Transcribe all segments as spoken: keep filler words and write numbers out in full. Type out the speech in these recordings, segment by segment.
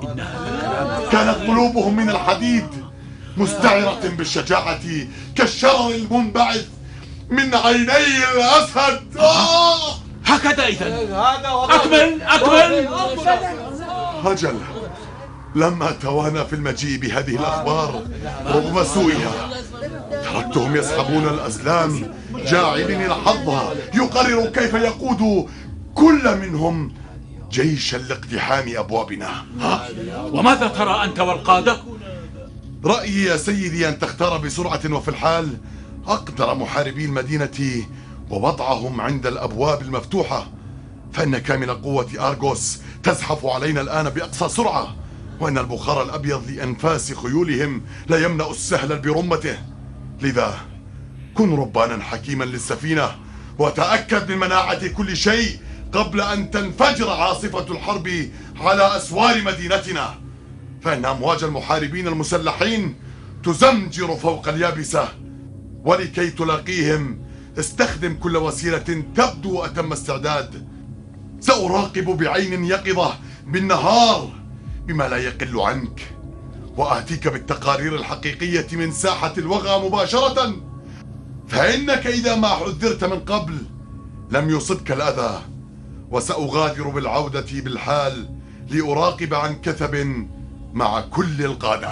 كانت قلوبهم من الحديد مستعرة بالشجاعة كالشرر المنبعث من عيني الأسد. آه! هكذا إذن. أكمل أكمل. أجل، لما توانى في المجيء بهذه الأخبار رغم سوءها تركتهم يسحبون الأزلام جاعلين الحظ يقرر كيف يقود كل منهم جيشا لاقتحام أبوابنا. ها؟ وماذا ترى أنت والقادة؟ رأيي يا سيدي أن تختار بسرعة وفي الحال أقدر محاربي المدينة ووضعهم عند الأبواب المفتوحة، فإن كامل قوة أرغوس تزحف علينا الآن بأقصى سرعة، وإن البخار الأبيض لأنفاس خيولهم لا يملأ السهل برمته. لذا كن ربانا حكيما للسفينة وتأكد من مناعة كل شيء قبل أن تنفجر عاصفة الحرب على أسوار مدينتنا، فإن أمواج المحاربين المسلحين تزمجر فوق اليابسة، ولكي تلاقيهم استخدم كل وسيلة تبدو أتم استعداد. سأراقب بعين يقظة بالنهار بما لا يقل عنك، وآتيك بالتقارير الحقيقية من ساحة الوغى مباشرة، فإنك إذا ما حذرت من قبل لم يصبك الأذى. وسأغادر بالعودة بالحال لأراقب عن كثب مع كل القادة.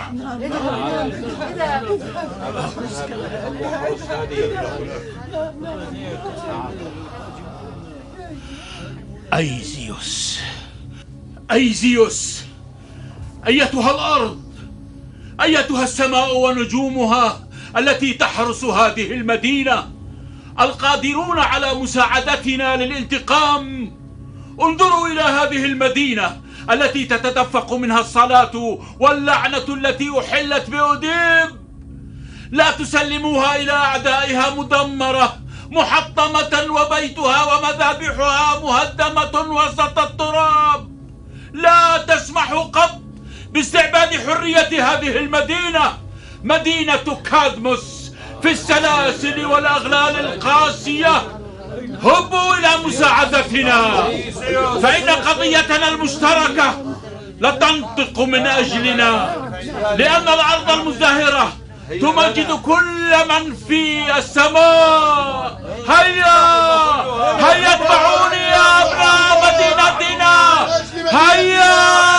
أيزيوس أيزيوس، أيتها الأرض، أيتها السماء ونجومها التي تحرس هذه المدينة، القادرون على مساعدتنا للانتقام، انظروا إلى هذه المدينة التي تتدفق منها الصلاة واللعنة التي أحلت بأوديب. لا تسلموها إلى أعدائها مدمرة محطمة وبيتها ومذابحها مهدمة وسط التراب. لا تسمحوا قط باستعباد حرية هذه المدينة، مدينة كادموس في السلاسل والأغلال القاسية. هبوا إلى مساعدتنا، فإن قضيتنا المشتركة لا تنطق من أجلنا، لأن الأرض المزدهرة تمجد كل من في السماء. هيا هيا اتبعوني يا أبناء مدينتنا، هيا.